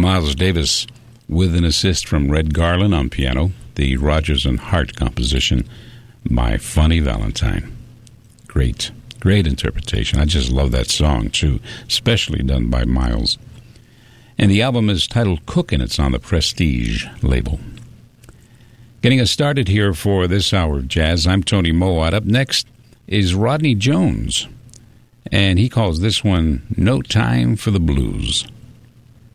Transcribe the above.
Miles Davis with an assist from Red Garland on piano, the Rodgers and Hart composition, My Funny Valentine. Great interpretation. I just love that song, too, especially done by Miles. And the album is titled Cookin'. It's on the Prestige label. Getting us started here for this hour of jazz, I'm Tony Mowat. Up next is Rodney Jones, and he calls this one No Time for the Blues.